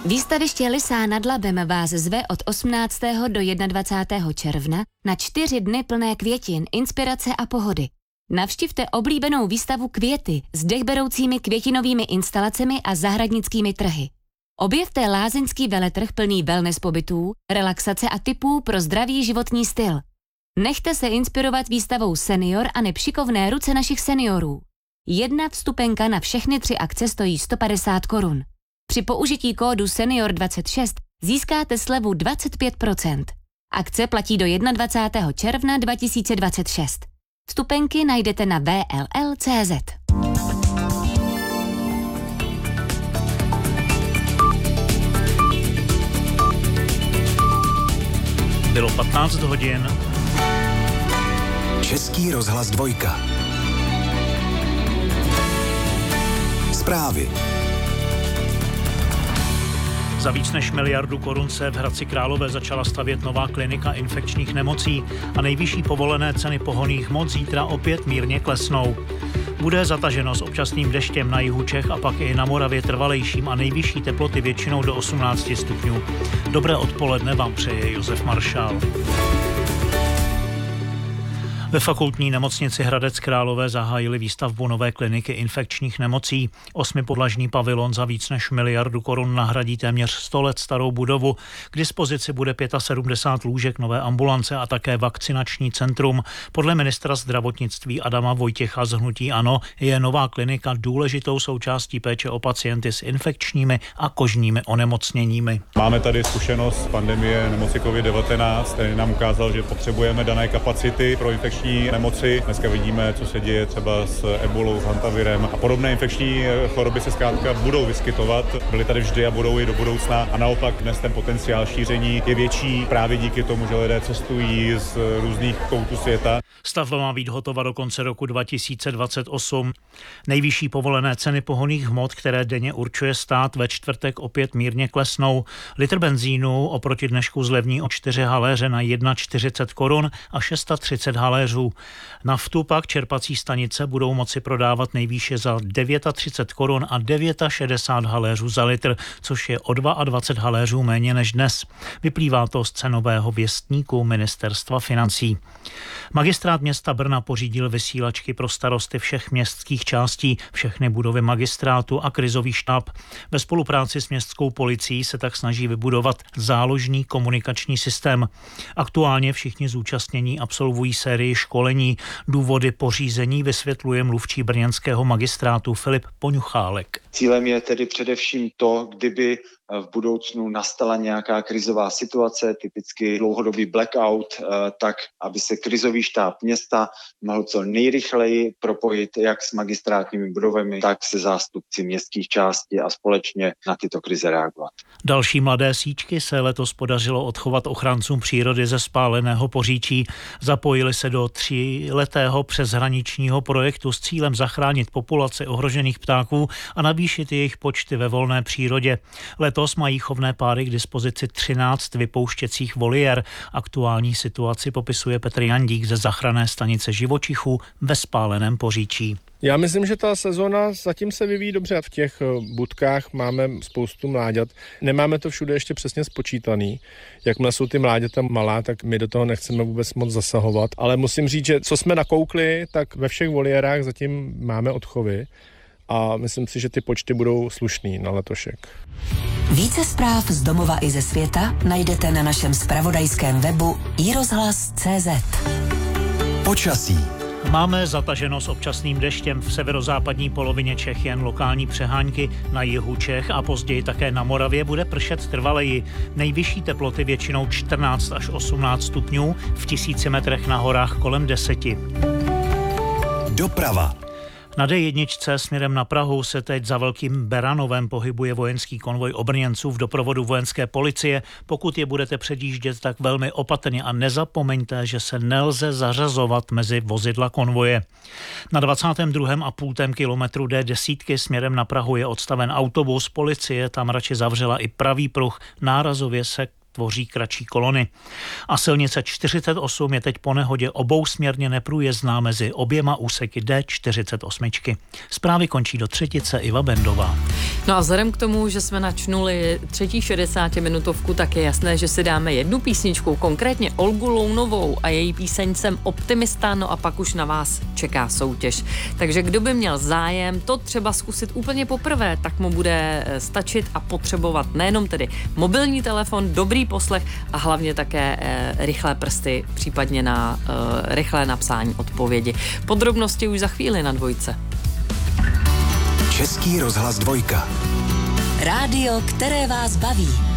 Výstaviště Lysá nad Labem vás zve od 18. do 21. června na 4 dny plné květin, inspirace a pohody. Navštivte oblíbenou výstavu Květy s dechberoucími květinovými instalacemi a zahradnickými trhy. Objevte lázeňský veletrh plný wellness pobytů, relaxace a tipů pro zdravý životní styl. Nechte se inspirovat výstavou Senior a nepšikovné ruce našich seniorů. Jedna vstupenka na všechny 3 akce stojí 150 korun. Při použití kódu SENIOR26 získáte slevu 25%. Akce platí do 21. června 2026. Vstupenky najdete na vll.cz. Bylo 15 hodin. Český rozhlas 2. Zprávy. Za víc než miliardu korun se v Hradci Králové začala stavět nová klinika infekčních nemocí a nejvyšší povolené ceny pohonných hmot zítra opět mírně klesnou. Bude zataženo s občasným deštěm na jihu Čech a pak i na Moravě trvalejším a nejvyšší teploty většinou do 18 stupňů. Dobré odpoledne vám přeje Josef Maršál. Ve fakultní nemocnici Hradec Králové zahájili výstavbu nové kliniky infekčních nemocí. 8podlažní pavilon za víc než miliardu korun nahradí téměř 100 let starou budovu. K dispozici bude 75 lůžek, nové ambulance a také vakcinační centrum. Podle ministra zdravotnictví Adama Vojtěcha z hnutí ANO je nová klinika důležitou součástí péče o pacienty s infekčními a kožními onemocněními. Máme tady zkušenost z pandemie nemoci COVID-19, který nám ukázal, že potřebujeme dané kapacity pro infekční nemoci. Dneska vidíme, co se děje třeba s ebolou, s hantavirem a podobné infekční choroby se zkrátka budou vyskytovat. Byly tady vždy a budou i do budoucna a naopak dnes ten potenciál šíření je větší právě díky tomu, že lidé cestují z různých koutů světa. Stavba má být hotova do konce roku 2028. Nejvyšší povolené ceny pohonných hmot, které denně určuje stát, ve čtvrtek opět mírně klesnou. Litr benzínu oproti dnešku zlevní o 4 haléře na 1,40 korun a 630 haléřů. Naftu pak čerpací stanice budou moci prodávat nejvýše za 39 korun a 69 haléřů za litr, což je o 22 haléřů méně než dnes. Vyplývá to z cenového věstníku Ministerstva financí. Magistrát města Brna pořídil vysílačky pro starosty všech městských částí, všechny budovy magistrátu a krizový štáb. Ve spolupráci s městskou policií se tak snaží vybudovat záložní komunikační systém. Aktuálně všichni zúčastnění absolvují sérii školení. Důvody pořízení vysvětluje mluvčí brněnského magistrátu Filip Poňuchálek. Cílem je tedy především to, kdyby v budoucnu nastala nějaká krizová situace, typicky dlouhodobý blackout, tak aby se krizový štáb města mohl co nejrychleji propojit jak s magistrátními budovami, tak se zástupci městských částí a společně na tyto krize reagovat. Další mladé síčky se letos podařilo odchovat ochráncům přírody ze spáleného Poříčí. Zapojili se do 3letého přeshraničního projektu s cílem zachránit populaci ohrožených ptáků a navýšit jejich počty ve volné přírodě. Letos mají chovné páry k dispozici 13 vypouštěcích voliér. Aktuální situaci popisuje Petr Jandík ze záchranné stanice živočichů ve spáleném Poříčí. Já myslím, že ta sezóna zatím se vyvíjí dobře. V těch budkách máme spoustu mláďat. Nemáme to všude ještě přesně spočítaný. Jakmile jsou ty mláďata malá, tak my do toho nechceme vůbec moc zasahovat. Ale musím říct, že co jsme nakoukli, tak ve všech voliérách zatím máme odchovy. A myslím si, že ty počty budou slušný na letošek. Více zpráv z domova i ze světa najdete na našem zpravodajském webu iRozhlas.cz. Počasí. Máme zataženo s občasným deštěm v severozápadní polovině Čech, jen lokální přehánky. Na jihu Čech a později také na Moravě bude pršet trvaleji. Nejvyšší teploty většinou 14 až 18 stupňů, v 1000 metrech na horách kolem 10. Doprava. Na D1 směrem na Prahu se teď za Velkým Beranovem pohybuje vojenský konvoj obrněnců v doprovodu vojenské policie. Pokud je budete předjíždět, tak velmi opatrně a nezapomeňte, že se nelze zařazovat mezi vozidla konvoje. Na 22,5 kilometru D10 směrem na Prahu je odstaven autobus. Policie tam radši zavřela i pravý pruh. Nárazově se tvoří kratší kolony. A silnice 48 je teď po nehodě obousměrně neprůjezdná mezi oběma úseky D48. Zprávy končí do třetice, Iva Bendová. No a vzhledem k tomu, že jsme načnuli třetí 60-minutovku, tak je jasné, že si dáme jednu písničku, konkrétně Olgu Lounovou a její píseň Jsem optimista, no a pak už na vás čeká soutěž. Takže kdo by měl zájem to třeba zkusit úplně poprvé, tak mu bude stačit a potřebovat nejenom tedy mobilní telefon, dobrý poslech a hlavně také rychlé prsty, případně na rychlé napsání odpovědi. Podrobnosti už za chvíli na Dvojce. Český rozhlas 2. Rádio, které vás baví.